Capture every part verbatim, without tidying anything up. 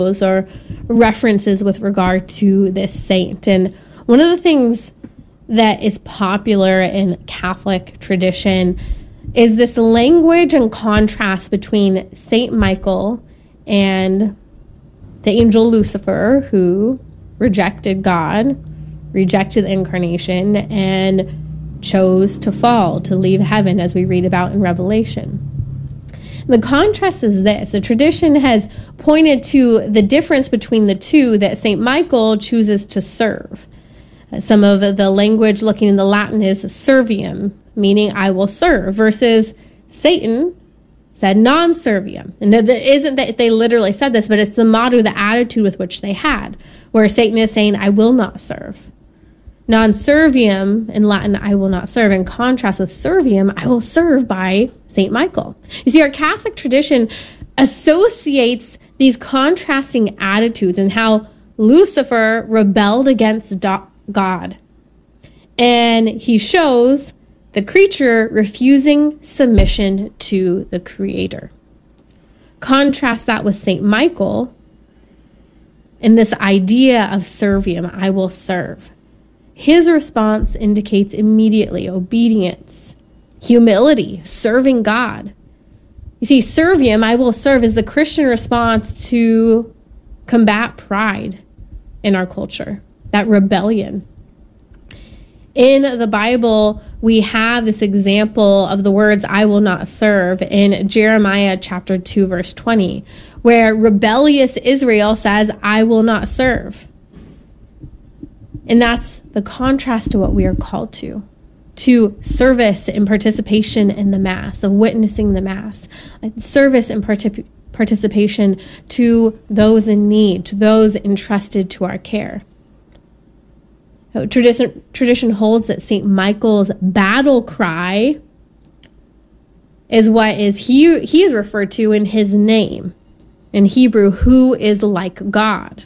or references with regard to this saint. And one of the things that is popular in Catholic tradition is this language and contrast between Saint Michael and the angel Lucifer, who rejected God, rejected the incarnation, and chose to fall, to leave heaven, as we read about in Revelation. The contrast is this. The tradition has pointed to the difference between the two, that Saint Michael chooses to serve. Some of the language looking in the Latin is servium, meaning I will serve, versus Satan said non servium. And it isn't that they literally said this, but it's the motto, the attitude with which they had, where Satan is saying, I will not serve. Non servium in Latin, I will not serve. In contrast with servium, I will serve by Saint Michael. You see, our Catholic tradition associates these contrasting attitudes and how Lucifer rebelled against God. And he shows the creature refusing submission to the Creator. Contrast that with Saint Michael and this idea of servium, I will serve. His response indicates immediately obedience, humility, serving God. You see, servium, I will serve, is the Christian response to combat pride in our culture, that rebellion. In the Bible, we have this example of the words, I will not serve, in Jeremiah chapter two, verse twenty, where rebellious Israel says, I will not serve. And that's the contrast to what we are called to, to service and participation in the Mass, of witnessing the Mass, service and partic- participation to those in need, to those entrusted to our care. Tradition, tradition holds that Saint Michael's battle cry is what is he, he is referred to in his name. In Hebrew, who is like God.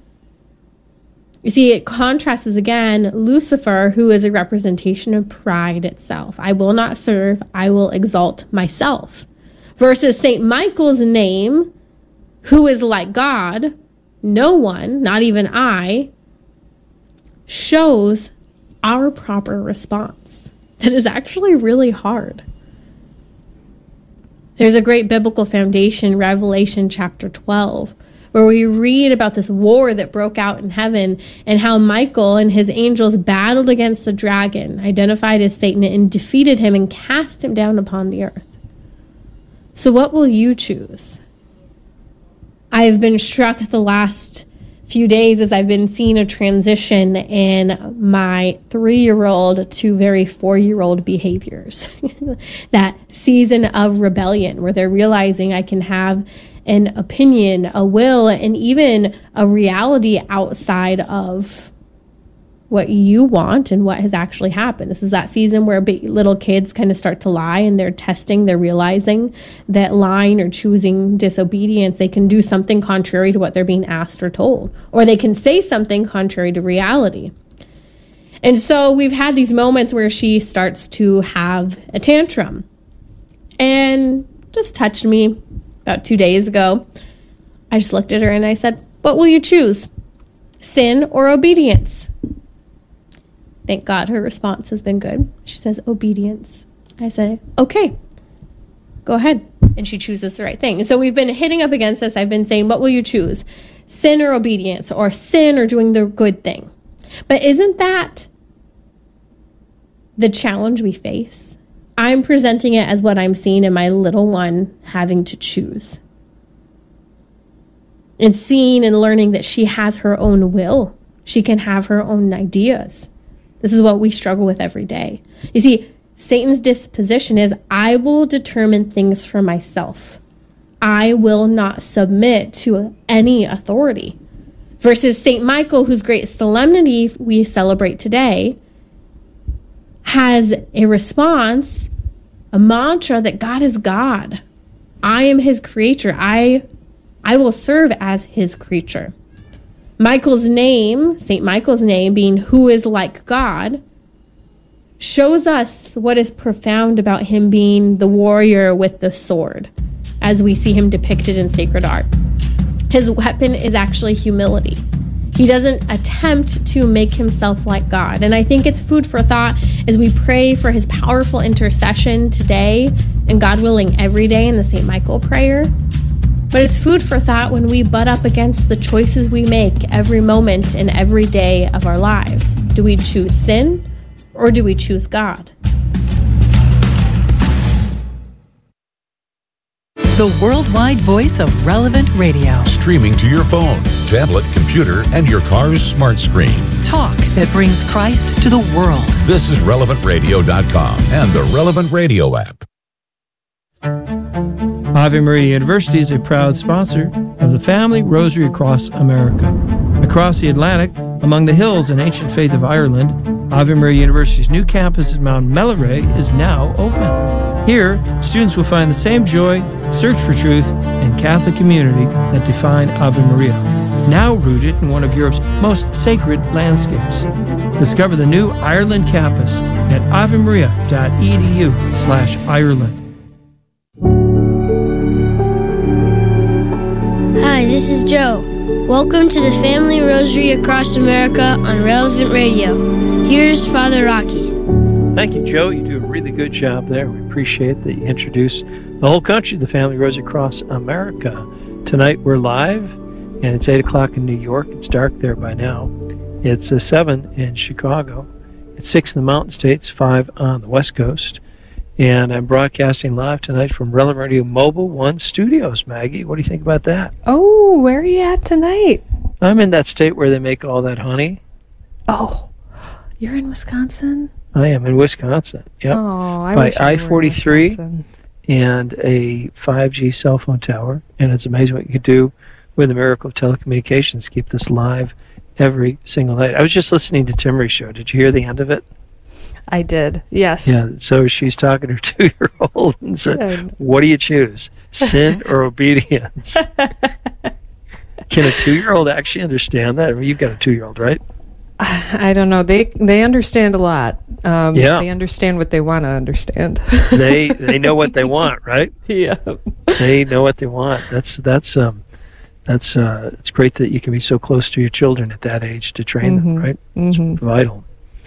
You see, it contrasts again Lucifer, who is a representation of pride itself. I will not serve, I will exalt myself. Versus Saint Michael's name, who is like God, no one, not even I, shows our proper response. That is actually really hard. There's a great biblical foundation, Revelation chapter twelve, where we read about this war that broke out in heaven and how Michael and his angels battled against the dragon, identified as Satan, and defeated him and cast him down upon the earth. So what will you choose? I have been struck the last few days as I've been seeing a transition in my three-year-old to very four-year-old behaviors. That season of rebellion where they're realizing I can have an opinion, a will, and even a reality outside of what you want and what has actually happened. This is that season where little kids kind of start to lie, and they're testing, they're realizing that lying or choosing disobedience, they can do something contrary to what they're being asked or told, or they can say something contrary to reality. And so we've had these moments where she starts to have a tantrum, and just touched me about two days ago. I just looked at her and I said, what will you choose? Sin or obedience? Thank God her response has been good. She says, obedience. I say, okay, go ahead. And she chooses the right thing. And so we've been hitting up against this. I've been saying, what will you choose? Sin or obedience, or sin or doing the good thing? But isn't that the challenge we face? I'm presenting it as what I'm seeing in my little one having to choose. And seeing and learning that she has her own will. She can have her own ideas. This is what we struggle with every day. You see, Satan's disposition is, I will determine things for myself. I will not submit to any authority. Versus Saint Michael, whose great solemnity we celebrate today, has a response, a mantra that God is God. I am his creature. I, I will serve as his creature. Michael's name, Saint Michael's name, being who is like God, shows us what is profound about him being the warrior with the sword, as we see him depicted in sacred art. His weapon is actually humility. He doesn't attempt to make himself like God. And I think it's food for thought as we pray for his powerful intercession today, and God willing, every day in the Saint Michael prayer. But it's food for thought when we butt up against the choices we make every moment and every day of our lives. Do we choose sin or do we choose God? The worldwide voice of Relevant Radio. Streaming to your phone, tablet, computer, and your car's smart screen. Talk that brings Christ to the world. This is relevant radio dot com and the Relevant Radio app. Ave Maria University is a proud sponsor of the Family Rosary Across America. Across the Atlantic, among the hills and ancient faith of Ireland, Ave Maria University's new campus at Mount Melleray is now open. Here, students will find the same joy, search for truth, and Catholic community that define Ave Maria, now rooted in one of Europe's most sacred landscapes. Discover the new Ireland campus at avemaria.edu slash Ireland. Hi, this is Joe. Welcome to the Family Rosary Across America on Relevant Radio. Here's Father Rocky. Thank you, Joe. You do a really good job there. We appreciate that you introduce the whole country to the Family Rosary Across America. Tonight we're live, and it's eight o'clock in New York. It's dark there by now. It's uh, seven in Chicago. It's six in the Mountain States, five on the West Coast. And I'm broadcasting live tonight from Relevant Radio Mobile One Studios. Maggie, what do you think about that? Oh, where are you at tonight? I'm in that state where they make all that honey. Oh, you're in Wisconsin? I am in Wisconsin. Yep. Oh, I by wish I I forty-three were in Wisconsin. And a five G cell phone tower. And it's amazing what you can do with the miracle of telecommunications. Keep this live every single night. I was just listening to Timmery's show. Did you hear the end of it? I did, yes. Yeah, so she's talking to her two-year-old and said, Good. What do you choose, sin or obedience? Can a two-year-old actually understand that? I mean, you've got a two-year-old, right? I don't know. They they understand a lot. Um, yeah. They understand what they want to understand. they they know what they want, right? Yeah. They know what they want. That's that's um that's uh it's great that you can be so close to your children at that age to train mm-hmm. them, right? Mm-hmm. It's vital.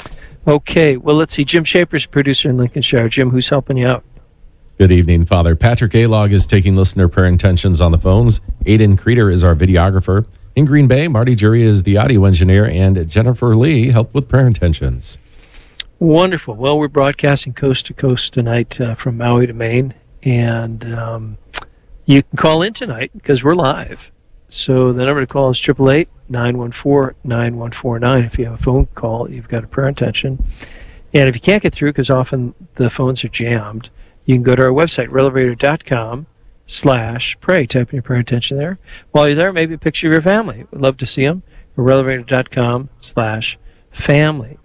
Okay, well, let's see. Jim Shaper's producer in Lincolnshire. Jim, who's helping you out? Good evening, Father. Patrick Alog is taking listener prayer intentions on the phones. Aiden Creeder is our videographer. In Green Bay, Marty Jury is the audio engineer, and Jennifer Lee helped with prayer intentions. Wonderful. Well, we're broadcasting coast to coast tonight uh, from Maui to Maine, and um, you can call in tonight because we're live. So the number to call is eight eight eight, nine one four, nine one four nine. If you have a phone call, you've got a prayer intention. And if you can't get through, because often the phones are jammed, you can go to our website, relevant dot com slash pray. Type in your prayer intention there. While you're there, maybe a picture of your family. We'd love to see them. relevant dot com slash family.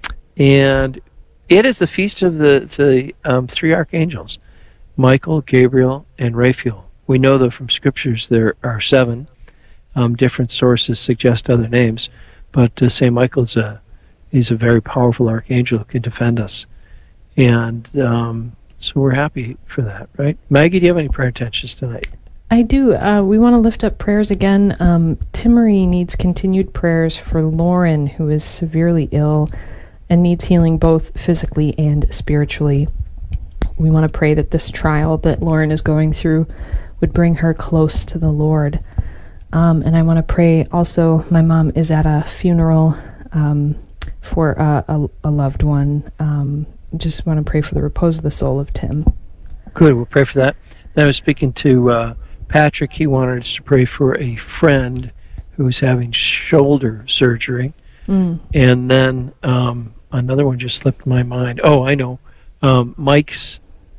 And it is the feast of the, the um, three archangels, Michael, Gabriel, and Raphael. We know, though, from scriptures there are seven. Um, different sources suggest other names, but uh, Saint Michael is a, is a very powerful archangel who can defend us. And um, so we're happy for that, right? Maggie, do you have any prayer intentions tonight? I do. Uh, we want to lift up prayers again. Um, Timmery needs continued prayers for Lauren, who is severely ill and needs healing both physically and spiritually. We want to pray that this trial that Lauren is going through would bring her close to the Lord. Um, and I want to pray also, my mom is at a funeral um, for uh, a, a loved one. Um, just want to pray for the repose of the soul of Tim. Good, we'll pray for that. Then I was speaking to uh, Patrick. He wanted us to pray for a friend who's having shoulder surgery. Mm. And then um, another one just slipped my mind. Oh, I know. Um, Mike's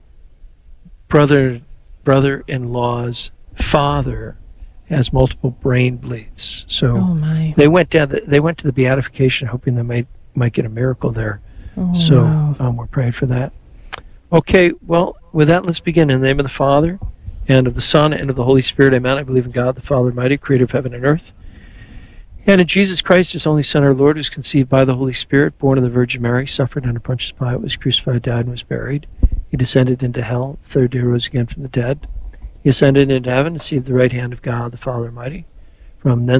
brother, brother-in-law's father has multiple brain bleeds. So oh my. they went down. The, they went to the beatification, hoping they might might get a miracle there. Oh, so wow. um, we're praying for that. Okay. Well, with that, let's begin. In the name of the Father, and of the Son, and of the Holy Spirit. Amen. I believe in God, the Father Almighty, Creator of heaven and earth, and in Jesus Christ, His only Son, our Lord, who was conceived by the Holy Spirit, born of the Virgin Mary, suffered under Pontius Pilate, was crucified, died, and was buried. He descended into hell. Third day rose again from the dead. He ascended into heaven and seated at the right hand of God, the Father Almighty. from then